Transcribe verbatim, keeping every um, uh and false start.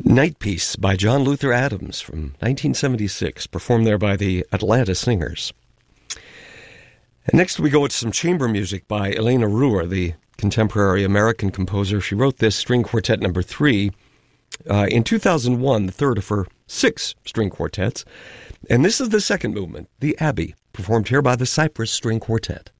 Night Piece by John Luther Adams from nineteen seventy-six, performed there by the Atlanta Singers. And next we go to some chamber music by Elena Ruhr, the contemporary American composer. She wrote this string quartet number three uh, in two thousand one, the third of her six string quartets. And this is the second movement, the Abbey, performed here by the Cypress String Quartet.